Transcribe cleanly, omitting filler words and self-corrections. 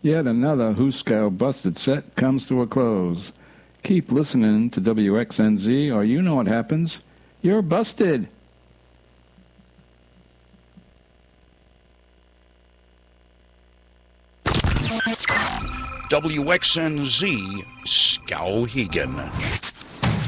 Yet another Huskow Busted set comes to a close. Keep listening to WXNZ or you know what happens. You're busted. WXNZ Skowhegan.